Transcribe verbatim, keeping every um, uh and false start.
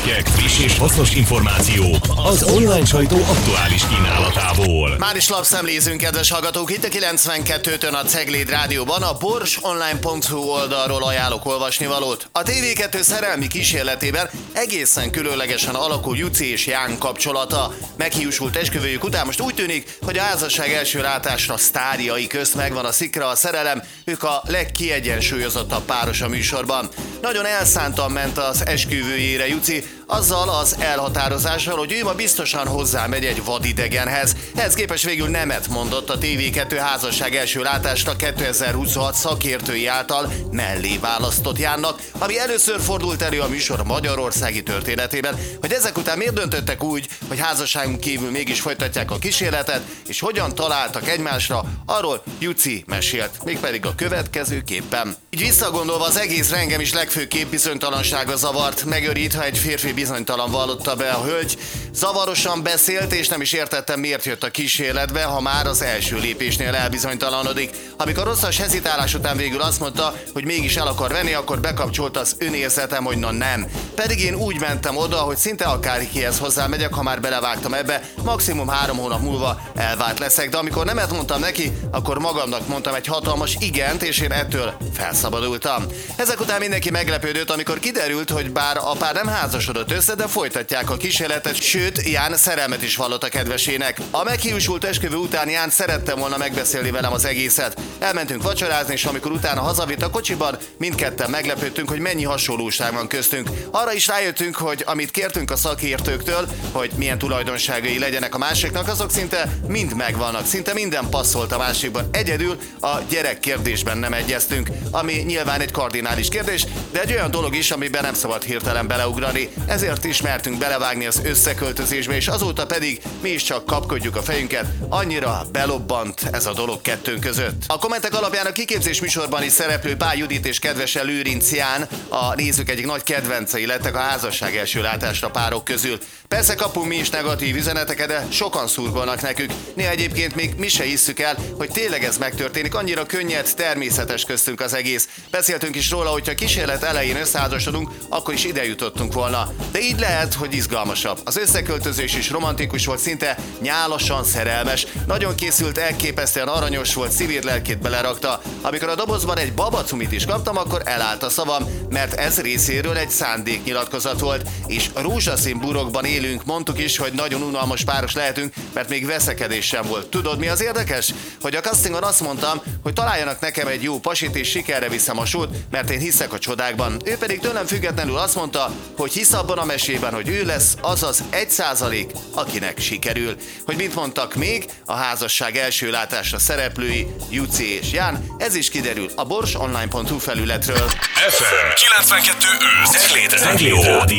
cikkek, friss és hasznos információ az online sajtó aktuális kínálatából. Már is lapszemlézünk, kedves hallgatók, itt a kilencvenkettőtön a Cegléd Rádióban, a borsonline pont hu oldalról ajánlok olvasnivalót. A té vé kettő szerelmi kísérletében egészen különlegesen alakul Juci és Ján kapcsolata. Meghiúsult esküvőjük után most úgy tűnik, hogy a házasság első látásra sztárjai közt megvan a szikra, a szerelem, ők a legkiegyensúlyozottabb páros a műsorban. Nagyon elszántan ment az esküvőjére Juci, azzal az elhatározással, hogy ő ma biztosan hozzámegy egy vadidegenhez. Ehhez képest végül nemet mondott a té vé kettő házasság első látásra kétezer-huszonhat szakértői által mellé választott Jánnak, ami először fordult elő a műsor magyarországi történetében, hogy ezek után miért döntöttek úgy, hogy házasságon kívül mégis folytatják a kísérletet, és hogyan találtak egymásra, arról Juci mesélt, mégpedig a következőképpen. Így visszagondolva az egész engem is legfőképp bizonytalansága zavart, megörít, ha egy férfi bizonytalan vallotta be a hölgy. Zavarosan beszélt, és nem is értettem, miért jött a kísérletbe, ha már az első lépésnél elbizonytalanodik. Amikor rosszas hezitálás után végül azt mondta, hogy mégis el akar venni, akkor bekapcsolt az önérzetem, hogy na nem. Pedig én úgy mentem oda, hogy szinte akárkihez hozzámegyek, ha már belevágtam ebbe, maximum három hónap múlva elvált leszek, de amikor nemet mondtam neki, akkor magamnak mondtam egy hatalmas igent, és én ettől felszabadultam. Ezek után mindenki meglepődött, amikor kiderült, hogy bár a pár nem házasodott össze, de folytatják a kísérletet, sőt, Ján szerelmet is vallott a kedvesének. A meghiúsult esküvő után Ján szerette volna megbeszélni velem az egészet. Elmentünk vacsorázni, és amikor utána hazavitt a kocsiban, mindketten meglepődtünk, hogy mennyi hasonlóság van köztünk. Arra is rájöttünk, hogy amit kértünk a szakértőktől, hogy milyen tulajdonságai legyenek a másiknak, azok szinte mind megvannak, szinte minden passzolt a másikban. Egyedül a gyerek kérdésben nem egyeztünk, ami nyilván egy kardinális kérdés, de egy olyan dolog is, amiben nem szabad hirtelen beleugrani. Ezért is mertünk belevágni az összeköltözésbe, és azóta pedig mi is csak kapkodjuk a fejünket, annyira belobbant ez a dolog kettőnk között. A kommentek alapján a kiképzés műsorban is szereplő Báj Judit és kedvese Lőrinc Ján a nézők egyik nagy kedvencei lettek a házasság első látásra párok közül. Persze kapunk mi is negatív üzeneteket, de sokan szurkolnak nekük. Néha egyébként még mi se hisszük el, hogy tényleg ez megtörténik, annyira könnyed, természetes köztünk az egész. Beszéltünk is róla, hogyha a kísérlet elején összeházasodunk, akkor is ide jutottunk volna. De így lehet, hogy izgalmasabb. Az összeköltözés is romantikus volt, szinte nyálasan szerelmes, nagyon készült, elképesztően aranyos volt, szívét, lelkét belerakta. Amikor a dobozban egy babacumit is kaptam, akkor elállt a szavam, mert ez részéről egy szándéknyilatkozat volt, és rózsaszín burokban élünk, mondtuk is, hogy nagyon unalmas páros lehetünk, mert még veszekedés sem volt. Tudod, mi az érdekes? Hogy a castingon azt mondtam, hogy találjanak nekem egy jó pasit, és sikerre viszem a sót, mert én hiszek a csodákban. Ő pedig tőlem függetlenül azt mondta, hogy hisz abban a mesében, hogy ő lesz az az egy százalék, akinek sikerül. Hogy mit mondtak még a házasság első látásra szereplői Juci és Ján, ez is kiderül a borsonline pont hu felületről. ef em kilencvenkettő öt Cegléd Rádió.